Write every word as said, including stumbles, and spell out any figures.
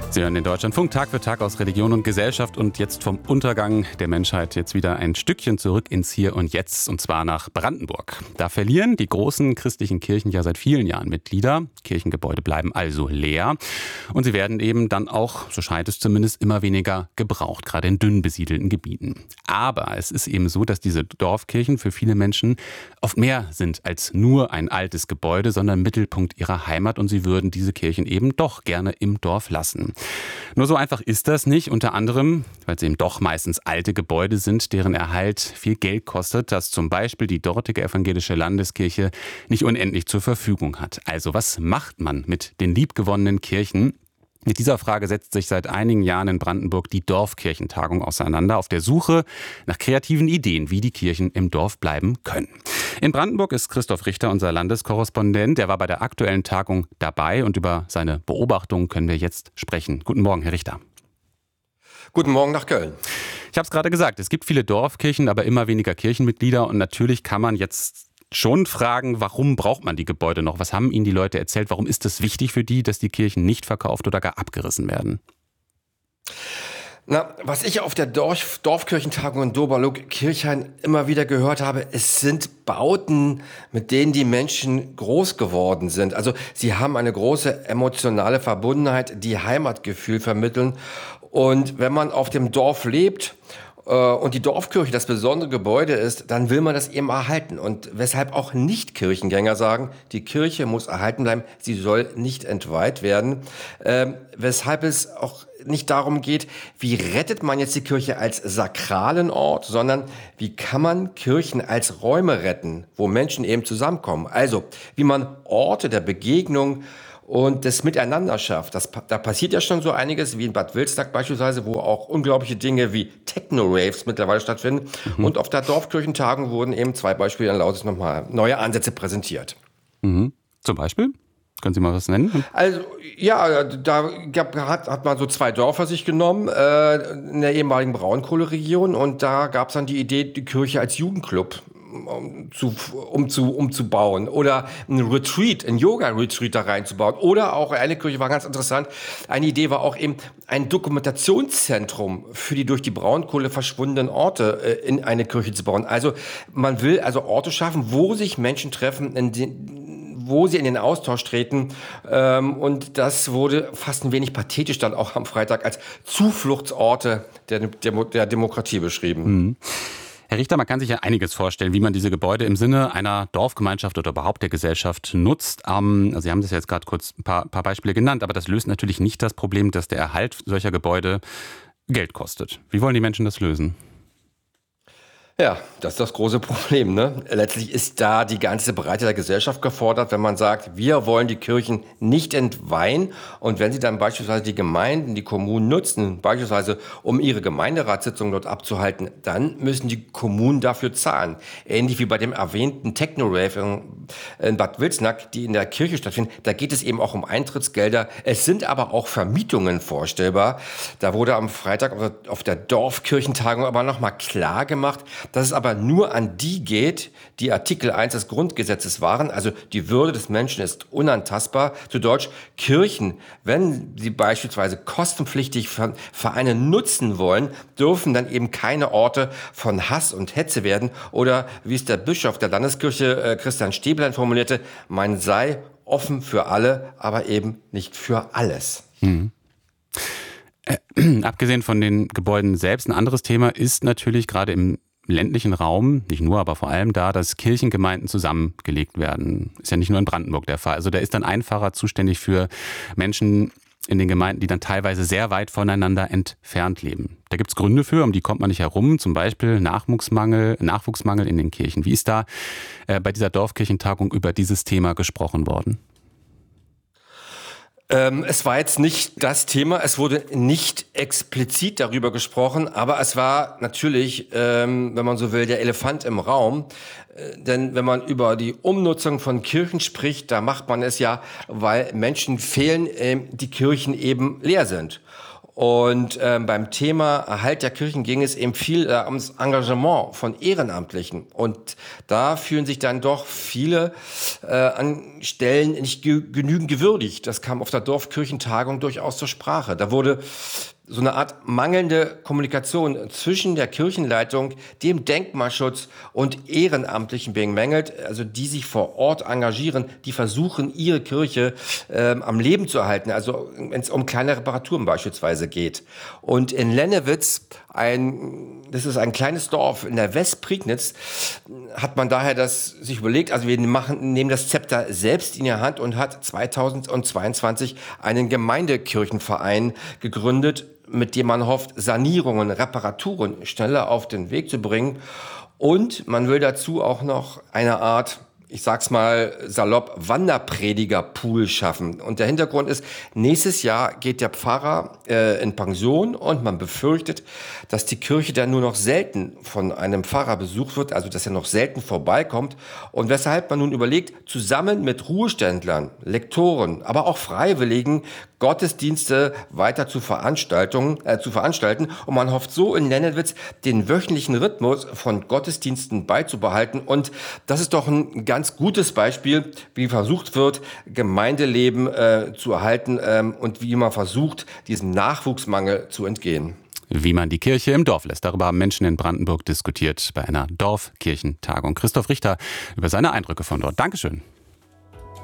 Sie hören den Deutschlandfunk Tag für Tag aus Religion und Gesellschaft und jetzt vom Untergang der Menschheit jetzt wieder ein Stückchen zurück ins Hier und Jetzt, und zwar nach Brandenburg. Da verlieren die großen christlichen Kirchen ja seit vielen Jahren Mitglieder. Kirchengebäude bleiben also leer und sie werden eben dann auch, so scheint es zumindest, immer weniger gebraucht, gerade in dünn besiedelten Gebieten. Aber es ist eben so, dass diese Dorfkirchen für viele Menschen oft mehr sind als nur ein altes Gebäude, sondern Mittelpunkt ihrer Heimat, und sie würden diese Kirchen eben doch gerne im Dorf lassen. Nur so einfach ist das nicht, unter anderem, weil es eben doch meistens alte Gebäude sind, deren Erhalt viel Geld kostet, das zum Beispiel die dortige evangelische Landeskirche nicht unendlich zur Verfügung hat. Also was macht man mit den liebgewonnenen Kirchen? Mit dieser Frage setzt sich seit einigen Jahren in Brandenburg die Dorfkirchentagung auseinander, auf der Suche nach kreativen Ideen, wie die Kirchen im Dorf bleiben können. In Brandenburg ist Christoph Richter unser Landeskorrespondent. Der war bei der aktuellen Tagung dabei und über seine Beobachtungen können wir jetzt sprechen. Guten Morgen, Herr Richter. Guten Morgen nach Köln. Ich habe es gerade gesagt, es gibt viele Dorfkirchen, aber immer weniger Kirchenmitglieder, und natürlich kann man jetzt schon fragen, warum braucht man die Gebäude noch? Was haben Ihnen die Leute erzählt? Warum ist es wichtig für die, dass die Kirchen nicht verkauft oder gar abgerissen werden? Na, was ich auf der Dorf, Dorfkirchentagung in Doberlug-Kirchhain immer wieder gehört habe, es sind Bauten, mit denen die Menschen groß geworden sind. Also sie haben eine große emotionale Verbundenheit, die Heimatgefühl vermitteln. Und wenn man auf dem Dorf lebt und die Dorfkirche das besondere Gebäude ist, dann will man das eben erhalten. Und weshalb auch Nicht-Kirchengänger sagen, die Kirche muss erhalten bleiben, sie soll nicht entweiht werden. Ähm, weshalb es auch nicht darum geht, wie rettet man jetzt die Kirche als sakralen Ort, sondern wie kann man Kirchen als Räume retten, wo Menschen eben zusammenkommen. Also wie man Orte der Begegnung und das Miteinander schafft. Das, da passiert ja schon so einiges, wie in Bad Wilsnack beispielsweise, wo auch unglaubliche Dinge wie Techno-Raves mittlerweile stattfinden. Mhm. Und auf der Dorfkirchentagung wurden eben zwei Beispiele in Lausitz nochmal neue Ansätze präsentiert. Mhm. Zum Beispiel? Können Sie mal was nennen? Also, ja, da gab, hat, hat man so zwei Dörfer sich genommen, äh, in der ehemaligen Braunkohleregion, und da gab es dann die Idee, die Kirche als Jugendclub Um zu, um zu, umzubauen oder ein Retreat, ein Yoga-Retreat da reinzubauen. Oder auch, eine Kirche war ganz interessant, eine Idee war auch eben ein Dokumentationszentrum für die durch die Braunkohle verschwundenen Orte äh, in eine Kirche zu bauen. Also man will also Orte schaffen, wo sich Menschen treffen, in den, wo sie in den Austausch treten. Ähm, und das wurde fast ein wenig pathetisch dann auch am Freitag als Zufluchtsorte der, der, der Demokratie beschrieben. Mhm. Herr Richter, man kann sich ja einiges vorstellen, wie man diese Gebäude im Sinne einer Dorfgemeinschaft oder überhaupt der Gesellschaft nutzt. Ähm, also Sie haben das jetzt gerade kurz ein paar, paar Beispiele genannt, aber das löst natürlich nicht das Problem, dass der Erhalt solcher Gebäude Geld kostet. Wie wollen die Menschen das lösen? Ja, das ist das große Problem, ne? Letztlich ist da die ganze Breite der Gesellschaft gefordert, wenn man sagt, wir wollen die Kirchen nicht entweihen. Und wenn sie dann beispielsweise die Gemeinden, die Kommunen nutzen, beispielsweise um ihre Gemeinderatssitzungen dort abzuhalten, dann müssen die Kommunen dafür zahlen. Ähnlich wie bei dem erwähnten Techno-Rave in Bad Wilsnack, die in der Kirche stattfinden. Da geht es eben auch um Eintrittsgelder. Es sind aber auch Vermietungen vorstellbar. Da wurde am Freitag auf der Dorfkirchentagung aber nochmal klar gemacht, dass es aber nur an die geht, die Artikel eins des Grundgesetzes wahren. Also die Würde des Menschen ist unantastbar. Zu Deutsch, Kirchen, wenn sie beispielsweise kostenpflichtig Vereine nutzen wollen, dürfen dann eben keine Orte von Hass und Hetze werden. Oder wie es der Bischof der Landeskirche Christian Stäblein formulierte, man sei offen für alle, aber eben nicht für alles. Mhm. Äh, abgesehen von den Gebäuden selbst, ein anderes Thema ist natürlich gerade im ländlichen Raum, nicht nur, aber vor allem da, dass Kirchengemeinden zusammengelegt werden. Ist ja nicht nur in Brandenburg der Fall. Also da ist dann ein Pfarrer zuständig für Menschen in den Gemeinden, die dann teilweise sehr weit voneinander entfernt leben. Da gibt es Gründe für, um die kommt man nicht herum, zum Beispiel Nachwuchsmangel, Nachwuchsmangel in den Kirchen. Wie ist da äh, bei dieser Dorfkirchentagung über dieses Thema gesprochen worden? Ähm, es war jetzt nicht das Thema, es wurde nicht explizit darüber gesprochen, aber es war natürlich, ähm, wenn man so will, der Elefant im Raum. Äh, denn wenn man über die Umnutzung von Kirchen spricht, da macht man es ja, weil Menschen fehlen, äh, die Kirchen eben leer sind. Und ähm, beim Thema Erhalt der Kirchen ging es eben viel äh, ums Engagement von Ehrenamtlichen. Und da fühlen sich dann doch viele äh, an Stellen nicht ge- genügend gewürdigt. Das kam auf der Dorfkirchentagung durchaus zur Sprache. Da wurde so eine Art mangelnde Kommunikation zwischen der Kirchenleitung, dem Denkmalschutz und Ehrenamtlichen bemängelt, also die sich vor Ort engagieren, die versuchen, ihre Kirche ähm, am Leben zu erhalten, also wenn es um kleine Reparaturen beispielsweise geht. Und in Lennewitz, ein, das ist ein kleines Dorf in der Westprignitz, hat man daher das sich überlegt, also wir machen, nehmen das Zepter selbst in die Hand und hat zweitausendzweiundzwanzig einen Gemeindekirchenverein gegründet, mit dem man hofft, Sanierungen, Reparaturen schneller auf den Weg zu bringen. Und man will dazu auch noch eine Art, ich sag's mal salopp, Wanderpredigerpool schaffen. Und der Hintergrund ist, nächstes Jahr geht der Pfarrer äh, in Pension und man befürchtet, dass die Kirche dann nur noch selten von einem Pfarrer besucht wird, also dass er noch selten vorbeikommt. Und weshalb man nun überlegt, zusammen mit Ruheständlern, Lektoren, aber auch Freiwilligen Gottesdienste weiter zu, Veranstaltungen, äh, zu veranstalten. Und man hofft so in Lennewitz den wöchentlichen Rhythmus von Gottesdiensten beizubehalten. Und das ist doch ein ganz gutes Beispiel, wie versucht wird, Gemeindeleben äh, zu erhalten ähm, und wie man versucht, diesem Nachwuchsmangel zu entgehen. Wie man die Kirche im Dorf lässt. Darüber haben Menschen in Brandenburg diskutiert bei einer Dorfkirchentagung. Christoph Richter über seine Eindrücke von dort. Dankeschön.